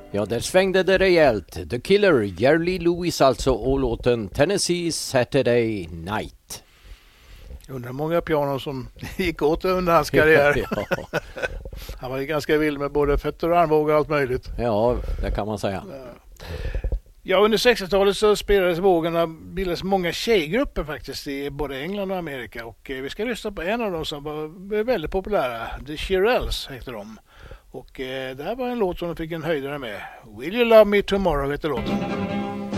Ja, där svängde det rejält. The Killer, Jerry Lewis alltså, och låten Tennessee Saturday Night. Jag undrar många pianon som gick åt under hans karriär. Ja. Han var ju ganska vild med både fötter och armbågar och allt möjligt. Ja, det kan man säga. Ja, under 60-talet så spelades vågorna, bildades många tjejgrupper faktiskt i både England och Amerika. Och vi ska lyssna på en av dem som var väldigt populära. The Shirelles heter de. Och det här var en låt som de fick en höjdare med. Will You Love Me Tomorrow heter låten.